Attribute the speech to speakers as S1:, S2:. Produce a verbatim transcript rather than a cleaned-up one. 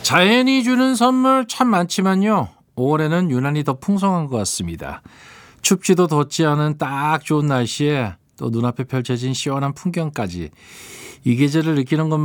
S1: 자연이 주는 선물 참 많지만요. 올해는 유난히 더 풍성한 것 같습니다. 춥지도 덥지 않은 딱 좋은 날씨에 또 눈앞에 펼쳐진 시원한 풍경까지 이 계절을 느끼는 것만